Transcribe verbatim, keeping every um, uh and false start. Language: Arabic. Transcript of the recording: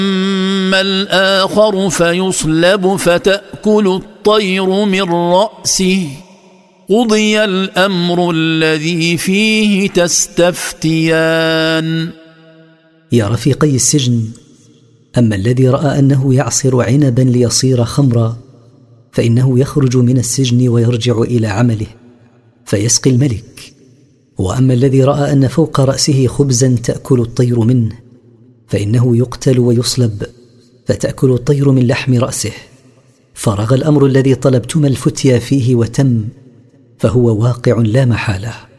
وأما الآخر فيصلب فتأكل الطير من رأسه قضي الأمر الذي فيه تستفتيان. يا رفيقي السجن، أما الذي رأى أنه يعصر عنبا ليصير خمرا فإنه يخرج من السجن ويرجع إلى عمله فيسقي الملك، وأما الذي رأى أن فوق رأسه خبزا تأكل الطير منه فإنه يقتل ويصلب فتأكل الطير من لحم رأسه. فرغ الأمر الذي طلبتما الفتيا فيه وتم، فهو واقع لا محالة.